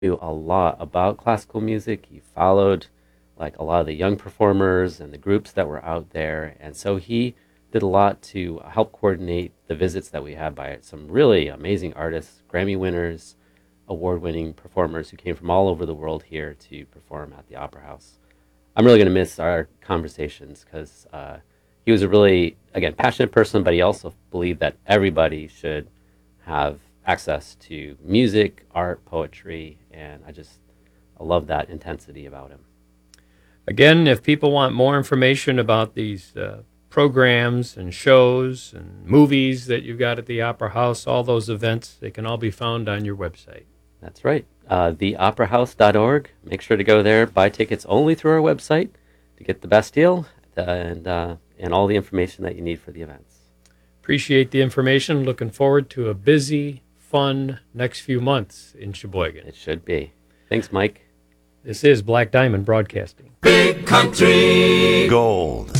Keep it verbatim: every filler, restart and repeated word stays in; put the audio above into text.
knew a lot about classical music. He followed like a lot of the young performers and the groups that were out there. And so he did a lot to help coordinate the visits that we had by some really amazing artists, Grammy winners, award winning performers who came from all over the world here to perform at the Opera House. I'm really going to miss our conversations because uh, he was a really, again, passionate person, but he also believed that everybody should have access to music, art, poetry, and I just I love that intensity about him. Again, if people want more information about these uh, programs and shows and movies that you've got at the Opera House, all those events, they can all be found on your website. That's right. Uh, the opera house dot org. Make sure to go there. Buy tickets only through our website to get the best deal uh, and, uh, and all the information that you need for the events. Appreciate the information. Looking forward to a busy, fun next few months in Sheboygan. It should be. Thanks, Mike. This is Black Diamond Broadcasting. Big Country Gold.